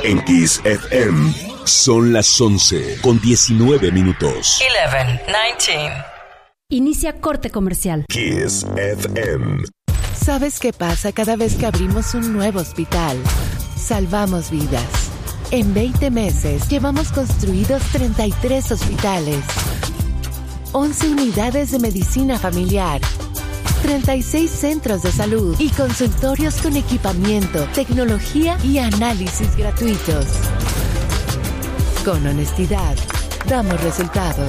En Kiss FM son las 11:19. 11:19. Inicia corte comercial. Kiss FM. ¿Sabes qué pasa cada vez que abrimos un nuevo hospital? Salvamos vidas. En 20 meses llevamos construidos 33 hospitales, 11 unidades de medicina familiar, 36 centros de salud y consultorios con equipamiento, tecnología y análisis gratuitos. Con honestidad, damos resultados.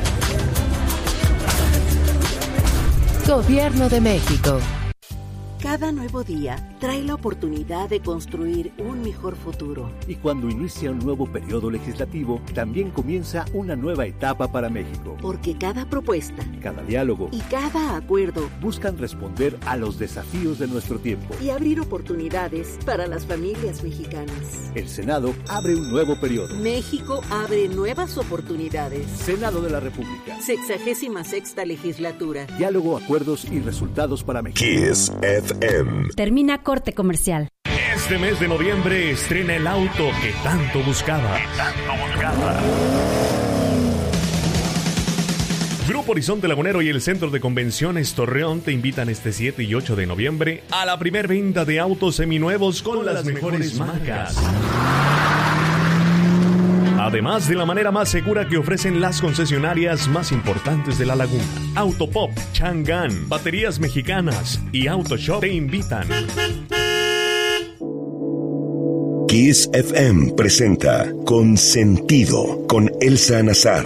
Gobierno de México. Cada nuevo día trae la oportunidad de construir un mejor futuro. Y cuando inicia un nuevo periodo legislativo, también comienza una nueva etapa para México. Porque cada propuesta, cada diálogo y cada acuerdo buscan responder a los desafíos de nuestro tiempo y abrir oportunidades para las familias mexicanas. El Senado abre un nuevo periodo. México abre nuevas oportunidades. Senado de la República. 66ª legislatura. Diálogo, acuerdos y resultados para México. Kiss FM. Termina corte comercial. Este mes de noviembre estrena el auto que tanto buscaba. Grupo Horizonte Lagunero y el Centro de Convenciones Torreón te invitan este 7 y 8 de noviembre a la primer venta de autos seminuevos con las mejores marcas. Además de la manera más segura que ofrecen las concesionarias más importantes de la laguna. Autopop, Chang'an, Baterías Mexicanas y Autoshop te invitan. Kiss FM presenta Consentido con Elsa Nazar.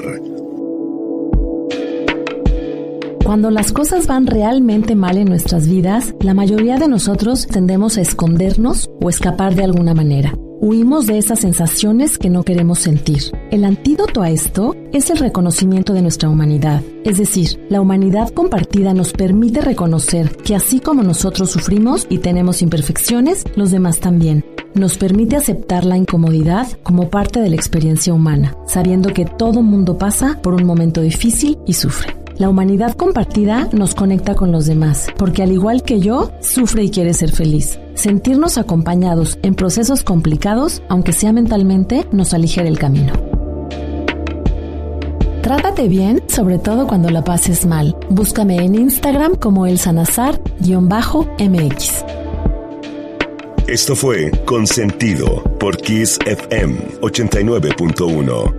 Cuando las cosas van realmente mal en nuestras vidas, la mayoría de nosotros tendemos a escondernos o escapar de alguna manera. Huimos de esas sensaciones que no queremos sentir. El antídoto a esto es el reconocimiento de nuestra humanidad. Es decir, la humanidad compartida nos permite reconocer que así como nosotros sufrimos y tenemos imperfecciones, los demás también. Nos permite aceptar la incomodidad como parte de la experiencia humana, sabiendo que todo mundo pasa por un momento difícil y sufre. La humanidad compartida nos conecta con los demás, porque al igual que yo, sufre y quiere ser feliz. Sentirnos acompañados en procesos complicados, aunque sea mentalmente, nos aligera el camino. Trátate bien, sobre todo cuando la pases mal. Búscame en Instagram como elsanazar_mx. Esto fue Consentido por Kiss FM 89.1.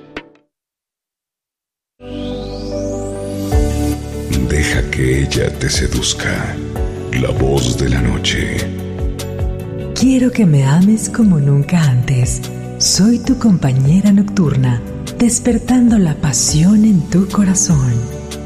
Deja que ella te seduzca. La voz de la noche. Quiero que me ames como nunca antes. Soy tu compañera nocturna, despertando la pasión en tu corazón.